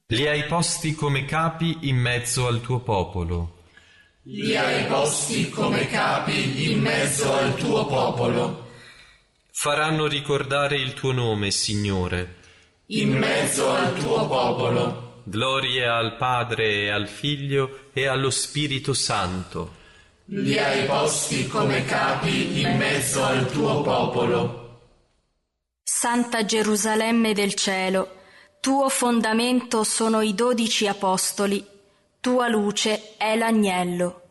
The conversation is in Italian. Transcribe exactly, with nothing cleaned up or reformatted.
Li hai posti come capi in mezzo al tuo popolo. Li hai posti come capi in mezzo al tuo popolo. Faranno ricordare il tuo nome, Signore, in mezzo al tuo popolo. Gloria al Padre e al Figlio e allo Spirito Santo. Li hai posti come capi in mezzo al tuo popolo. Santa Gerusalemme del cielo, tuo fondamento sono i dodici apostoli, tua luce è l'agnello.